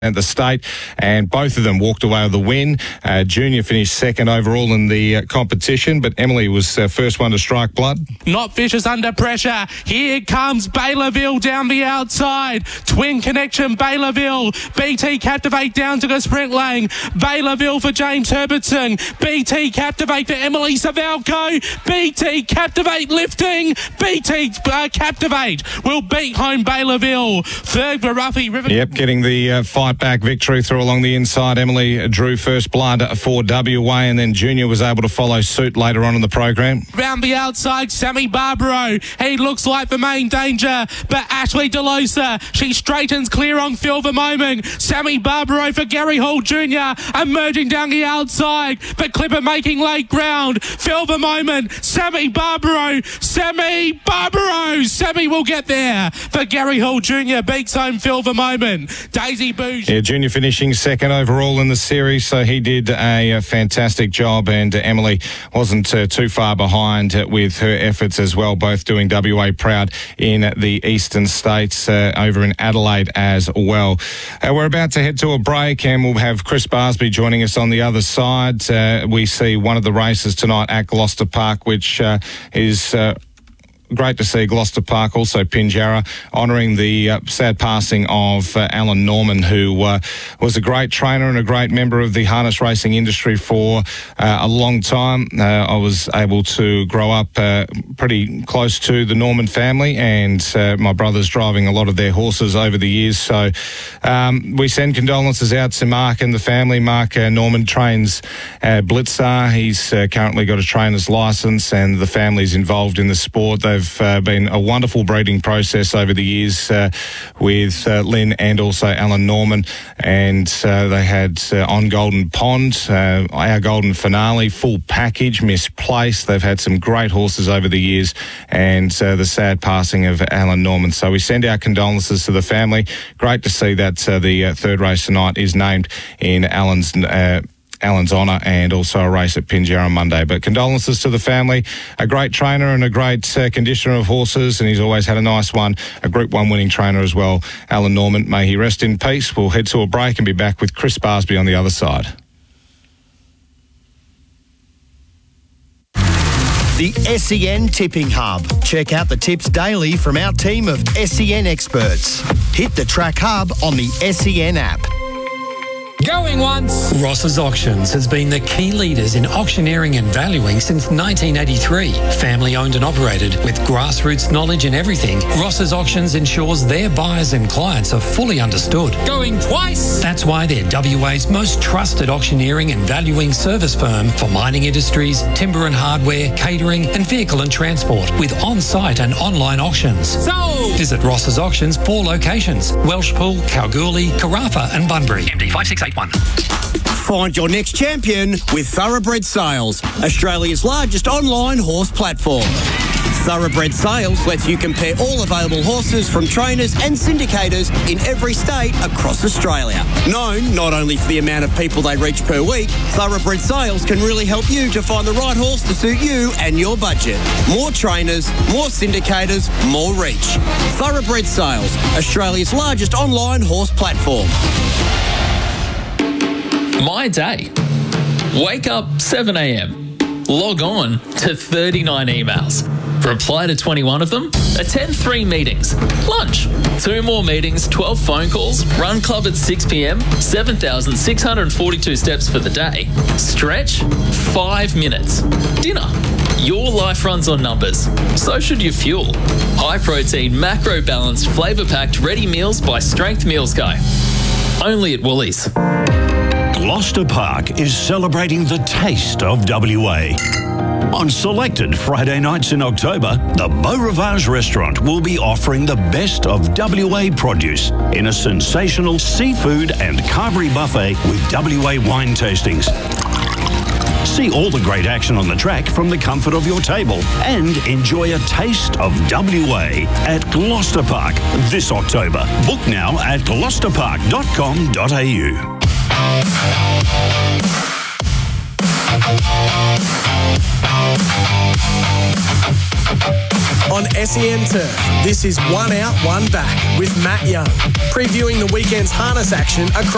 at the state, and both of them walked away with the win. Junior finished second overall in the competition, but Emily was first one to strike blood. Not Vicious under pressure. Here comes Baylorville down the outside. Twin connection, Baylorville. BT Captivate down to the sprint lane. Baylorville for James Herbertson. BT Captivate for Emily Savalco. BT Captivate lifting. BT Captivate will beat home Baylorville. Third for Ruffy River. Yep, getting the back victory through along the inside. Emily drew first blood for WA, and then Junior was able to follow suit later on in the program. Round the outside, Sammy Barbaro. He looks like the main danger, but Ashley DeLosa, she straightens clear on Phil the moment. Sammy Barbaro for Gary Hall Jr. emerging down the outside, but Clipper making late ground. Phil the moment, Sammy Barbaro. Sammy will get there for Gary Hall Jr. Beats home Phil the moment. Daisy Bouge. Yeah, Junior finishing second overall in the series, so he did a fantastic job, and Emily wasn't too far behind with her efforts as well, both doing WA proud in the eastern states, over in Adelaide as well. We're about to head to a break, and we'll have Chris Barsby joining us on the other side. We see one of the races tonight at Gloucester Park, which is... great to see Gloucester Park, also Pinjarra, honouring the sad passing of Alan Norman, who was a great trainer and a great member of the harness racing industry for a long time. I was able to grow up pretty close to the Norman family, and my brother's driving a lot of their horses over the years. So we send condolences out to Mark and the family. Mark Norman trains Blitzar. He's currently got a trainer's licence, and the family's involved in the sport. They've been a wonderful breeding process over the years with Lynn and also Alan Norman, and they had On Golden Pond, Our Golden Finale, full package, Misplaced. They've had some great horses over the years, and the sad passing of Alan Norman. So we send our condolences to the family. Great to see that the third race tonight is named in Alan's honour, and also a race at Pinjarra on Monday. But condolences to the family. A great trainer and a great conditioner of horses, and he's always had a nice one. A Group 1 winning trainer as well, Alan Norman. May he rest in peace. We'll head to a break and be back with Chris Barsby on the other side. The SEN Tipping Hub. Check out the tips daily from our team of SEN experts. Hit the Track Hub on the SEN app. Going once. Ross's Auctions has been the key leaders in auctioneering and valuing since 1983. Family owned and operated with grassroots knowledge in everything, Ross's Auctions ensures their buyers and clients are fully understood. Going twice. That's why they're WA's most trusted auctioneering and valuing service firm for mining industries, timber and hardware, catering and vehicle and transport, with on-site and online auctions. Sold. Visit Ross's Auctions 4 locations: Welshpool, Kalgoorlie, Carafa and Bunbury. MD 5681. Find your next champion with Thoroughbred Sales, Australia's largest online horse platform. Thoroughbred Sales lets you compare all available horses from trainers and syndicators in every state across Australia. Known not only for the amount of people they reach per week, Thoroughbred Sales can really help you to find the right horse to suit you and your budget. More trainers, more syndicators, more reach. Thoroughbred Sales, Australia's largest online horse platform. My day. Wake up 7 a.m. Log on to 39 emails. Reply to 21 of them. Attend 3 meetings. Lunch. 2 more meetings, 12 phone calls. Run club at 6 p.m. 7,642 steps for the day. Stretch. 5 minutes. Dinner. Your life runs on numbers. So should your fuel. High protein, macro balanced, flavour packed ready meals by Strength Meals Guy. Only at Woolies. Gloucester Park is celebrating the taste of WA. On selected Friday nights in October, the Beau Rivage restaurant will be offering the best of WA produce in a sensational seafood and carvery buffet with WA wine tastings. See all the great action on the track from the comfort of your table and enjoy a taste of WA at Gloucester Park this October. Book now at gloucesterpark.com.au. On SEN Turf, this is One Out, One Back with Matt Young, previewing the weekend's harness action across